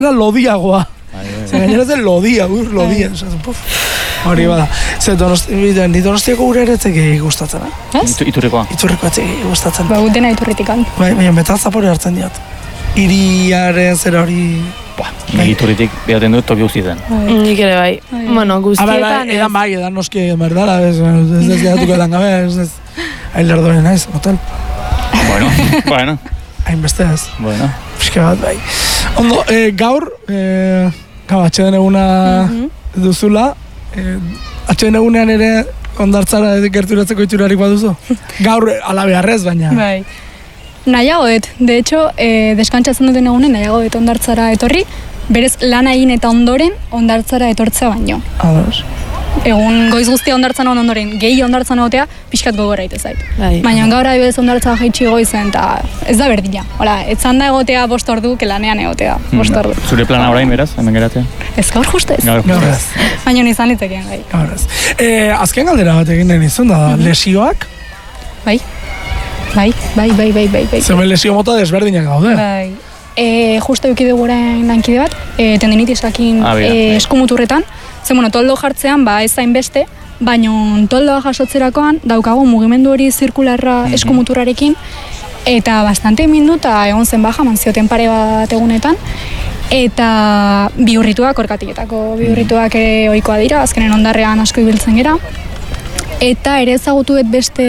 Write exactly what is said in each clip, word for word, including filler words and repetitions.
lodiagoa. Zer gainera zen lodia, ur lodia. Hori bada. Zer Donostiako gure ere etzeki gustatzen, eh? Iturrikoa. Iturrikoa etzeki gustatzen. Ba, gutena iturritikan. Bai, baina metal zapore hartzen diat. Iriaren zer hori... Nik iturritik behaten dut toki guztietan. Nik ere bai. Bueno, guztietan ez. Edan bai, edan noski merdara, ez ez geratuko edan gabe, ez ez... Ailerdoren naiz, motel. Bueno, bueno. Hainbeste ez. Bueno. Piske bat bai. Ondo, gaur, gau, atxeden eguna duzula, atxeden egunean ere ondartzara gerturatzeko itxurarik baduzu? Gaur alabearrez, baina. Bai. Nahiago dut, de hecho, eh, deskantzatzen duten egunen nahiago dut ondartzara etorri, berez lana egin eta ondoren ondartzara etortzea baino. Ados. Egun goiz guztia ondartzan on ondoren, gehi ondartzan egotea, pixkat gogorra ite zait. Baina gaur adibidez ondartza jaitsi goizen, eta ez da berdina. Hola, etzan da egotea bost ordu, kelanean egotea, bost ordu. Zure plana orain beraz, hemen geratzea? Ez gaur justu ez. Gaur justu ez. Baina nizan litekeen gai. Gaur ez. Azken galdera bat egin den izan da, lesioak? Bai. Bai, bai, bai, bai, bai, bai. Zemen lesio mota desberdinak gaude. Bai. E, justo eukide guren lankide bat, e, tendinitisakin ah, e, eskumuturretan, zen, bueno, toldo jartzean, ba, ez zain beste, baina toldoa jasotzerakoan daukagu mugimendu hori zirkularra mm-hmm. eskumuturrarekin, eta bastante mindu eta egon zen baja, manzioten pare bat egunetan, eta bihurrituak, orkatiketako bihurrituak ere ohikoa dira, azkenen ondarrean asko ibiltzen gera, eta ere ezagutuet beste...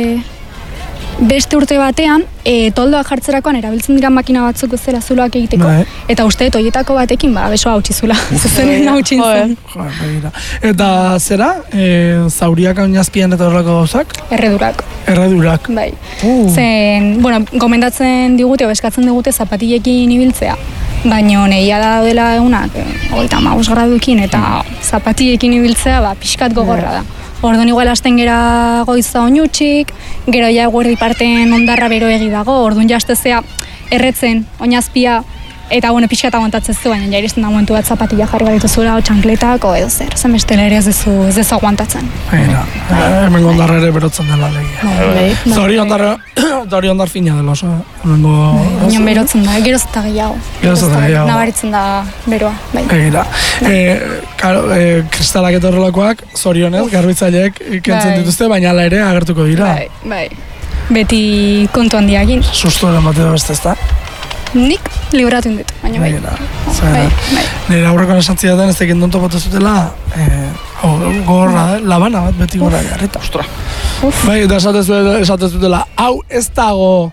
Beste urte batean, e, toldoa jartzerakoan erabiltzen dira makina batzuk bezala zuloak egiteko. Bai. Eta uste, toietako batekin, ba, besoa hautsi zula. Zuzenen hautsi zen. Eta zera, e, zauriak oinazpian eta horrelako gauzak? Erredurak. Erredurak. Bai. Uh. Zen, bueno, gomendatzen digute, obeskatzen digute zapatilekin ibiltzea. Baina nehia da dela egunak, hogeita hamabost graduekin eta zapatilekin ibiltzea, ba, pixkat gogorra da. Orduan igual hasten gera goiza oinutxik, gero ja eguerdi parten ondarra bero egi dago, orduan jastezea erretzen, oinazpia, eta bueno, pixkat aguantatzen zu, baina jairisten da momentu bat zapatilla jarri bat dituzula, o txankletako edo zer, zen bestela ere ez dezu, ez dezu aguantatzen. Baina, hemen ondarra ere berotzen dela legia. Zori ondarra, zori ondar fina dela oso, hemengo... Nion berotzen da, geroz eta gehiago. Geroz eta gehiago. Nabaritzen da beroa, bai. Egira, kristalak eta horrelakoak, zorionez, garbitzaileek kentzen dituzte, baina ala ere agertuko dira. Bai, bai. Beti kontu handiakin. Susto eren bat edo beste ez da? Nik libratu indut, baina bai. Bai, bai. Nire aurrekoan esan zidaten ez tekin donto batu zutela, gogorra, labana bat beti gora jarrita. Ostra. Bai, eta esatez dutela, hau ez dago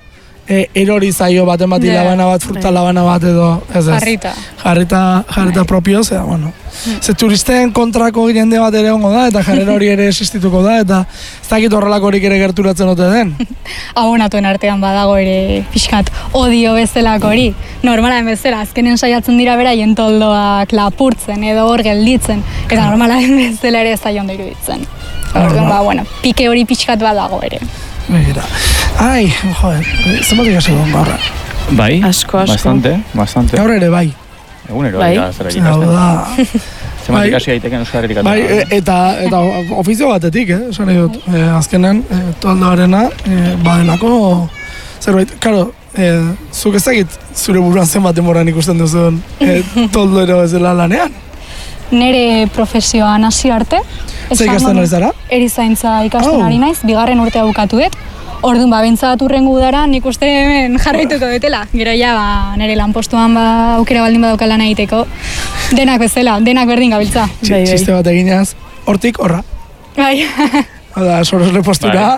erori zaio baten bati labana bat, fruta labana bat edo, ez ez. Jarrita. Jarrita, jarrita propio, zera, bueno. Ze turisten kontrako jende bat ere ongo da, eta jarrera hori ere existituko da, eta ez dakit horrelako horik ere gerturatzen ote den. Abonatuen artean badago ere pixkat odio bezalako hori. Normalaen bezala, azkenen saiatzen dira beraien toldoak lapurtzen edo hor gelditzen, eta normalaen bezala ere ez da jondo iruditzen. Orduan, ba, bueno, pike hori pixkat badago ere. Begira. Ai, joder, zenbat ikasi egon gaurra? Bai, asko, asko. Bastante, bastante. Gaur ere bai. Egunero, bai. zer egiten. Zemat ikasi daiteken Euskal Herrik bai, eta, eta ofizio batetik, eh, esan nahi dut. Eh, azkenen, eh, toldoarena, eh, badelako, zerbait, karo, eh, zuk ezagit zure buruan zenbat demoran ikusten duzun eh, toldoero ezela lanean? Nere profesioan hasi arte. Zer ikasten ari zara? Erizaintza ikasten ari naiz, bigarren urtea bukatu dut. Orduan, ba, bentsat urrengu dara, nik uste hemen jarraituko dutela. Gero ja, ba, nire lanpostuan ba, aukera baldin badauka lan egiteko. Denak bezala, denak berdin gabiltza. Txiste bat eginaz, hortik horra. Bai. Oda, sorosle postura,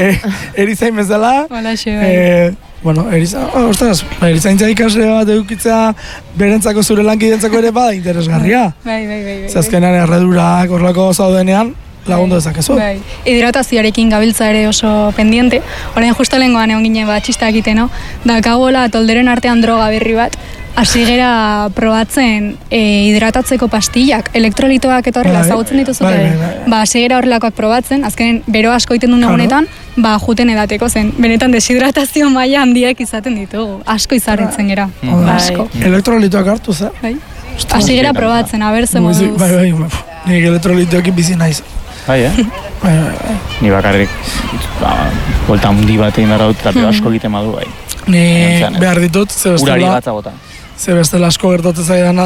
erizain bezala. Holaxe, bai. Bueno, erizain, ostras, erizaintza ikasle bat edukitzea berentzako zure lankidentzako ere bada interesgarria. Bai, bai, bai. Zazkenan erredurak horrelako zaudenean, lagundu dezakezu. Bai, hidratazioarekin gabiltza ere oso pendiente. Orain justo lehengoan egon ginen bat txista egiteno, da kagoela tolderen artean droga berri bat, hasi gera probatzen e, hidratatzeko pastillak, elektrolitoak eta horrela ezagutzen dituzute. Bai, bai, bai. Ba, hasi gera horrelakoak probatzen, azkenen bero asko egiten duen egunetan, ba, juten edateko zen. Benetan deshidratazio maila handiak izaten ditugu. Asko izarritzen gera. Asko. Elektrolitoak hartu, ze? Bai. Hasi gera probatzen, aber ze moduz. Bai, bai, bai. Nik elektrolitoekin bizi naiz. Bai, eh? Bai, bai, bai. Ni bakarrik, ba, bolta handi bat egin behar dut, eta asko egiten badu, bai. Ni behar ditut, ze bestela... Urari bat agota. ze bestela asko gertatzen zaidana